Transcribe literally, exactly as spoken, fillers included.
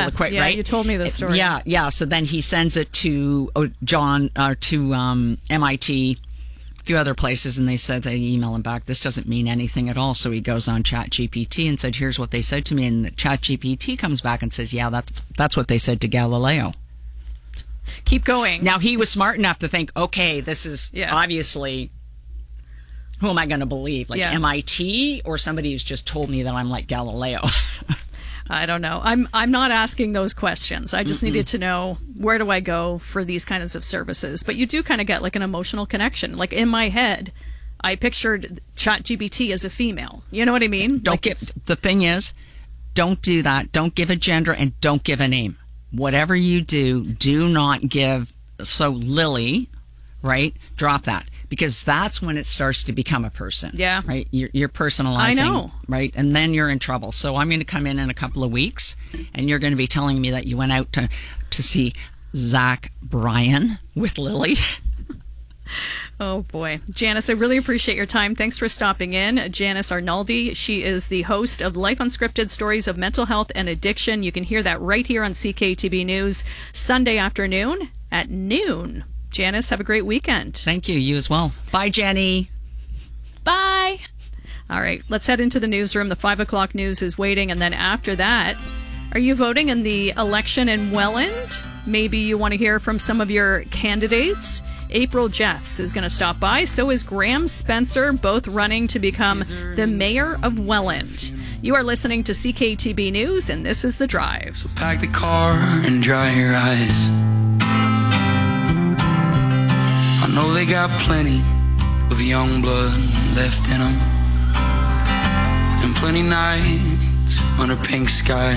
to quit, yeah, right? You told me the story. Yeah, yeah. So then he sends it to oh, John, uh, to um, M I T, a few other places, and they said they email him back. This doesn't mean anything at all. So he goes on ChatGPT and said, "Here's what they said to me." And ChatGPT comes back and says, "Yeah, that's that's what they said to Galileo." Keep going. Now he was smart enough to think, okay, this is Yeah. obviously. Who am I going to believe? Like Yeah. M I T or somebody who's just told me that I'm like Galileo? I don't know. I'm I'm not asking those questions. I just Mm-mm. needed to know, where do I go for these kinds of services? But you do kind of get like an emotional connection. Like in my head, I pictured ChatGPT as a female. You know what I mean? Don't Like get, it's- the thing is, don't do that. Don't give a gender and don't give a name. Whatever you do, do not give. So Lily, right? Drop that. Because that's when it starts to become a person. Yeah. Right? You're, you're personalizing. I know. Right? And then you're in trouble. So I'm going to come in in a couple of weeks, and you're going to be telling me that you went out to, to see Zach Bryan with Lily. Oh, boy. Janice, I really appreciate your time. Thanks for stopping in. Janice Arnaldi, she is the host of Life Unscripted, Stories of Mental Health and Addiction. You can hear that right here on C K T B News Sunday afternoon at noon. Janice, have a great weekend. Thank you. You as well. Bye, Jenny. Bye. All right, let's head into the newsroom. The five o'clock news is waiting. And then after that, are you voting in the election in Welland? Maybe you want to hear from some of your candidates. April Jeffs is going to stop by. So is Graham Spencer, both running to become the mayor of Welland. You are listening to C K T B News, and this is The Drive. So pack the car and dry your eyes. I know they got plenty of young blood left in them, and plenty nights under pink skies.